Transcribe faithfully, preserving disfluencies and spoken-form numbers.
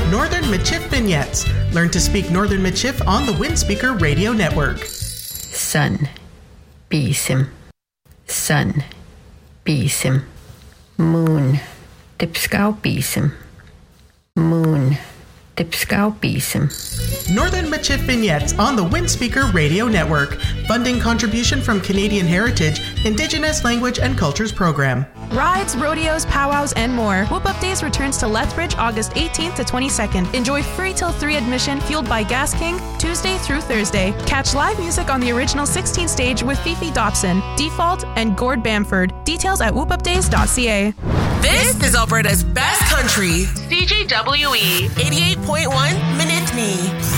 Northern Michif Vignettes. Learn to speak Northern Michif on the Windspeaker Radio Network. Sun, bisim. Sun, bisim. Moon, dipskau bisim. Moon, dipskau bisim. Northern Michif Vignettes on the Windspeaker Radio Network. Funding contribution from Canadian Heritage, Indigenous Language and Cultures Program. Rides, rodeos, powwows, and more. Whoop Up Days returns to Lethbridge August eighteenth to twenty-second. Enjoy free till three admission fueled by Gas King Tuesday through Thursday. Catch live music on the original sixteen stage with Fifi Dobson, Default, and Gord Bamford. Details at whoop up days dot c a. This is Alberta's best country. C J W E eighty-eight point one Minute Me.